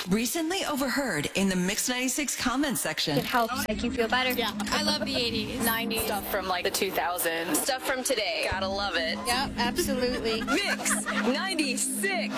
Recently overheard in the Mix 96 comment section. It helps make you feel better. Yeah, I love the 80s. 90s. Stuff from like the 2000s. Stuff from today. Gotta love it. Yep, absolutely. Mix 96.